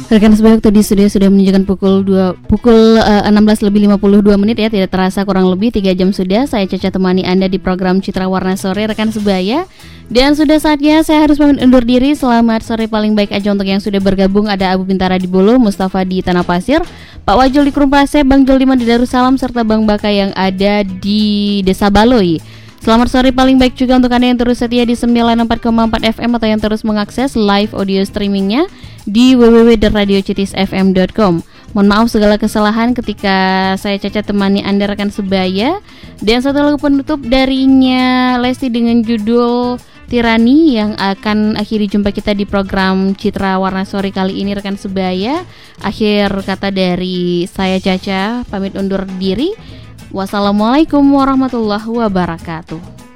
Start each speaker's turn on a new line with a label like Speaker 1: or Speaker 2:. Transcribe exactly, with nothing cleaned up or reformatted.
Speaker 1: Rekan sebaya, waktu di studio sudah menunjukkan pukul dua pukul uh, enam belas lebih lima puluh dua menit ya, tidak terasa kurang lebih tiga jam sudah saya Caca temani Anda di program Citra Warna Sore rekan sebaya. Dan sudah saatnya saya harus pamit undur diri. Selamat sore paling baik aja untuk yang sudah bergabung. Ada Abu Bintara di Bolo, Mustafa di Tanah Pasir, Pak Wajul di Krumpase, Bang Joldiman di Darussalam, serta Bang Baka yang ada di Desa Baloi. Selamat sore paling baik juga untuk Anda yang terus setia di sembilan puluh empat koma empat F M atau yang terus mengakses live audio streamingnya di w w w titik radio citis f m titik com. Mohon maaf segala kesalahan ketika saya Caca temani Anda rekan sebaya. Dan satu lagu penutup darinya Lesti dengan judul Tirani yang akan akhiri jumpa kita di program Citra Warna Sore kali ini rekan sebaya. Akhir kata dari saya Caca, pamit undur diri. Wassalamualaikum warahmatullahi wabarakatuh.